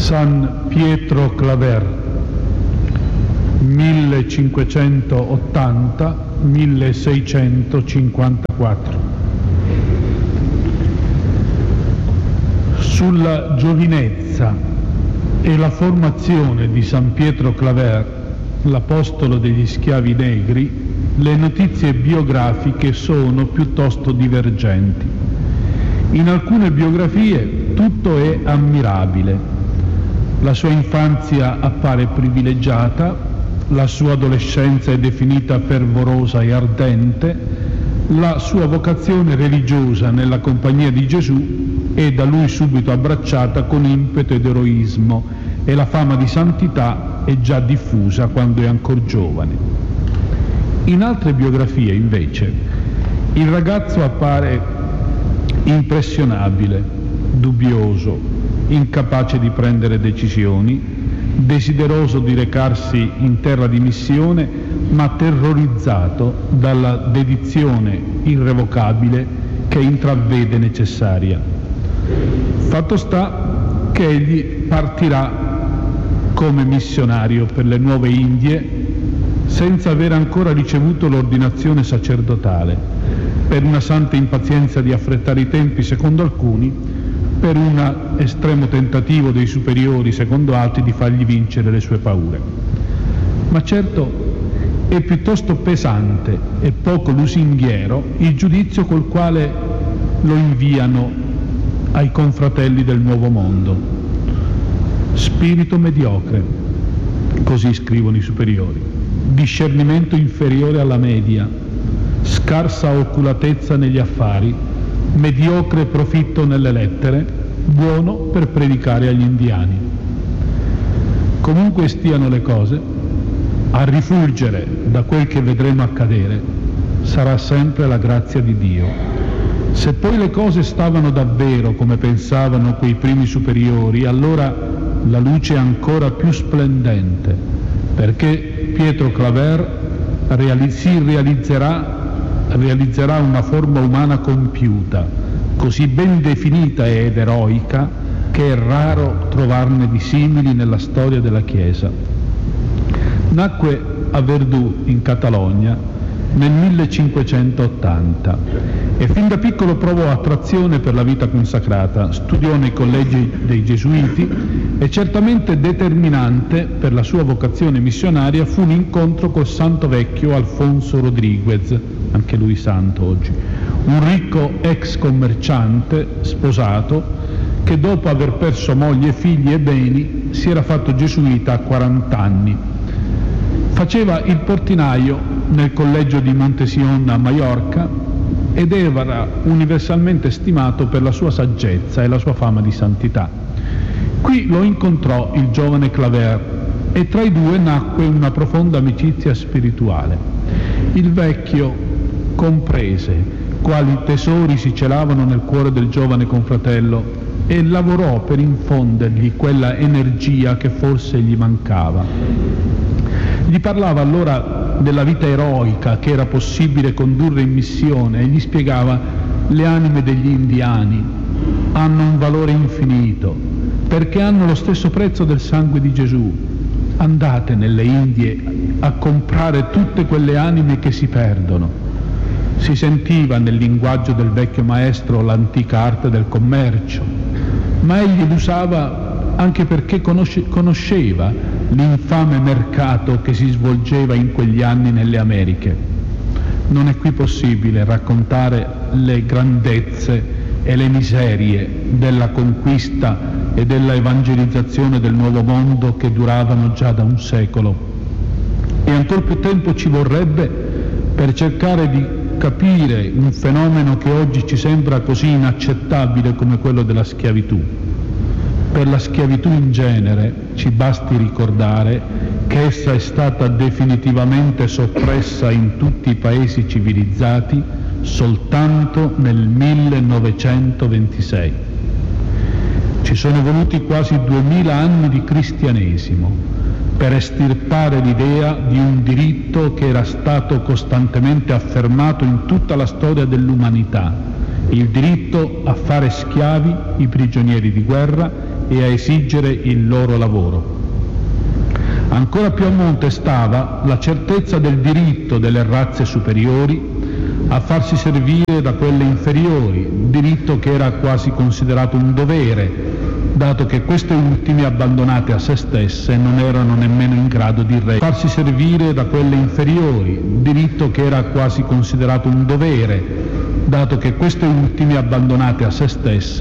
San Pietro Claver, 1580-1654. Sulla giovinezza e la formazione di San Pietro Claver, l'apostolo degli schiavi negri, le notizie biografiche sono piuttosto divergenti. In alcune biografie tutto è ammirabile. La sua infanzia appare privilegiata, la sua adolescenza è definita fervorosa e ardente, la sua vocazione religiosa nella compagnia di Gesù è da lui subito abbracciata con impeto ed eroismo e la fama di santità è già diffusa quando è ancora giovane. In altre biografie, invece, il ragazzo appare impressionabile, dubbioso, incapace di prendere decisioni, desideroso di recarsi in terra di missione, ma terrorizzato dalla dedizione irrevocabile che intravede necessaria. Fatto sta che egli partirà come missionario per le nuove Indie senza aver ancora ricevuto l'ordinazione sacerdotale, per una santa impazienza di affrettare i tempi secondo alcuni, per un estremo tentativo dei superiori secondo altri di fargli vincere le sue paure. Ma certo è piuttosto pesante e poco lusinghiero il giudizio col quale lo inviano ai confratelli del Nuovo Mondo. Spirito mediocre, così scrivono i superiori, discernimento inferiore alla media, scarsa oculatezza negli affari, mediocre profitto nelle lettere, buono per predicare agli indiani. Comunque stiano le cose, a rifulgere da quel che vedremo accadere sarà sempre la grazia di Dio. Se poi le cose stavano davvero come pensavano quei primi superiori, allora la luce è ancora più splendente, perché Pietro Claver realizzerà una forma umana compiuta, così ben definita ed eroica che è raro trovarne di simili nella storia della Chiesa. Nacque a Verdú, in Catalogna, nel 1580 e fin da piccolo provò attrazione per la vita consacrata, studiò nei collegi dei Gesuiti e certamente determinante per la sua vocazione missionaria fu un incontro col santo vecchio Alfonso Rodriguez, anche lui santo oggi, un ricco ex commerciante sposato che dopo aver perso moglie, figli e beni si era fatto gesuita a 40 anni. Faceva il portinaio nel collegio di Montesión a Maiorca ed era universalmente stimato per la sua saggezza e la sua fama di santità. Qui lo incontrò il giovane Claver e tra i due nacque una profonda amicizia spirituale. Il vecchio comprese quali tesori si celavano nel cuore del giovane confratello e lavorò per infondergli quella energia che forse gli mancava. Gli parlava allora della vita eroica che era possibile condurre in missione e gli spiegava: le anime degli indiani hanno un valore infinito perché hanno lo stesso prezzo del sangue di Gesù. Andate nelle Indie a comprare tutte quelle anime che si perdono. Si sentiva nel linguaggio del vecchio maestro l'antica arte del commercio, ma egli l'usava anche perché conosceva l'infame mercato che si svolgeva in quegli anni nelle Americhe. Non è qui possibile raccontare le grandezze e le miserie della conquista e della evangelizzazione del Nuovo Mondo che duravano già da un secolo. E ancor più tempo ci vorrebbe per cercare di capire un fenomeno che oggi ci sembra così inaccettabile come quello della schiavitù. Per la schiavitù in genere ci basti ricordare che essa è stata definitivamente soppressa in tutti i paesi civilizzati soltanto nel 1926. Ci sono voluti quasi 2000 anni di cristianesimo per estirpare l'idea di un diritto che era stato costantemente affermato in tutta la storia dell'umanità, il diritto a fare schiavi i prigionieri di guerra e a esigere il loro lavoro. Ancora più a monte stava la certezza del diritto delle razze superiori a farsi servire da quelle inferiori, diritto che era quasi considerato un dovere, dato che queste ultime, abbandonate a se stesse, non erano nemmeno in grado di farsi servire da quelle inferiori, diritto che era quasi considerato un dovere, dato che queste ultime, abbandonate a se stesse,